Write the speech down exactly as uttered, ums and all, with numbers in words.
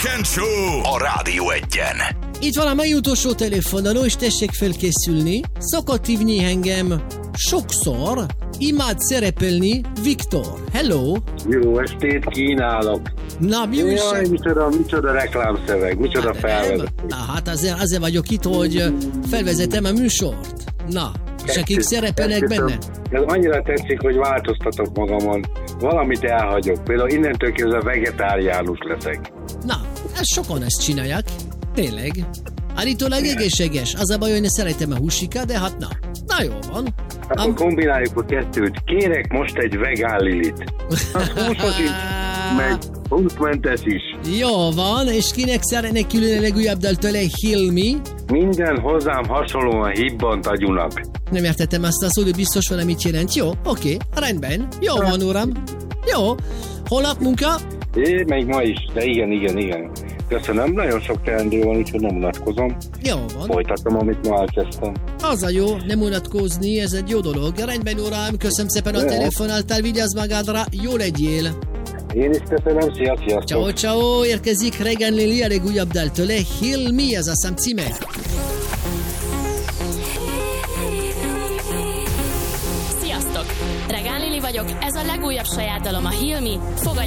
Weekend Show a Rádió Egyen. Itt van a mai utolsó telefonáló, és tessék felkészülni. Szokott hívni engem sokszor, imád szerepelni Viktor. Hello! Jó estét kínálok! Na, mi Jaj, újság? micsoda, micsoda reklámszöveg, micsoda Hát, felvezetés. Na hát azért, azért vagyok itt, hogy felvezetem a műsort. Na, és akik szerepelnek benne? Ez annyira tetszik, hogy változtatok magamon. Valamit elhagyok. Például innentől kezdve vegetáriánus leszek. Na, ezt sokan ezt csinálják. Tényleg. Állítólag egészséges. Az a baj, hogy ne szeretem a húsikát, de hát na. Na jó van. Akkor Am- kombináljuk a kettőt. Kérek most egy vegán lilit. Az húszas is, meg húszmentes is. Jó van, és kinek szeretnék külön a legújabb dal tőle, Hilmi? Minden hozzám hasonlóan hibbant agyunak. Nem értettem azt a szót, hogy biztos van, mit jelent. Jó, oké, rendben. Jó van, uram. Jó. Holnap munka? É, még ma is, de igen, igen, igen. Köszönöm, nagyon sok teendő van, úgyhogy nem unatkozom. Jó van. Folytatom, amit ma elkezdtem. Az a jó, nem unatkozni, ez egy jó dolog. Rendben, uram, köszönöm szépen a Jó. telefonáltál, vigyázz magadra, jó legyél. Én is köszönöm, szia, sziasztok! Ciao, ciao, érkezik Regan Lili, a legújabb dal tőle, Hilmi, ez a szám címe. Sziasztok! Regán Lili vagyok, ez a legújabb saját dalom, a Hilmi. Fogadj